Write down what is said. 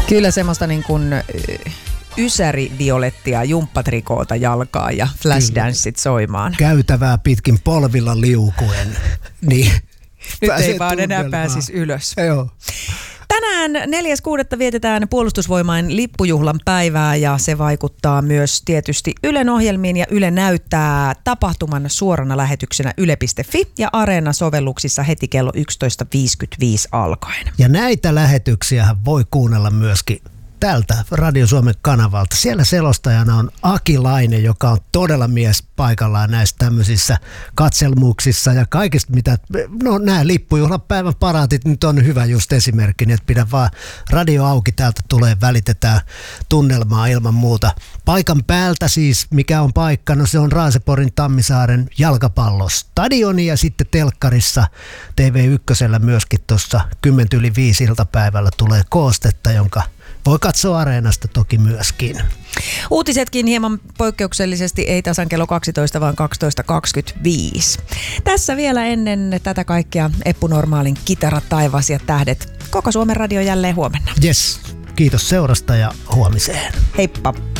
Kyllä semmoista niin kuin ysäri-violettia jumppatrikoota jalkaa ja flashdanceit soimaan. Käytävää pitkin polvilla liukuen. Niin. Nyt ei vaan enää pääsisi ylös. Joo. Tänään 4.6. vietetään Puolustusvoimain lippujuhlan päivää ja se vaikuttaa myös tietysti Ylen ohjelmiin ja Yle näyttää tapahtuman suorana lähetyksenä yle.fi ja Areena-sovelluksissa heti kello 11.55 alkaen. Ja näitä lähetyksiähän voi kuunnella myöskin tältä Radio Suomen kanavalta. Siellä selostajana on Aki Laine, joka on todella mies paikallaan näissä tämmöisissä katselmuksissa ja kaikista mitä, no nämä lippujuhlapäivän paraatit nyt on hyvä just esimerkki, että pidä vaan radio auki, täältä tulee, välitetään tunnelmaa ilman muuta. Paikan päältä siis, mikä on paikka, no se on Raaseporin Tammisaaren jalkapallostadioni ja sitten telkkarissa TV1 myöskin tuossa 10:05 iltapäivällä tulee koostetta, jonka voi katsoa Areenasta toki myöskin. Uutisetkin hieman poikkeuksellisesti ei tasan kello 12, vaan 12.25. Tässä vielä ennen tätä kaikkea Eppu Normaalin Kitara, taivas ja tähdet. Koko Suomen radio jälleen huomenna. Yes, kiitos seurasta ja huomiseen. Heippa!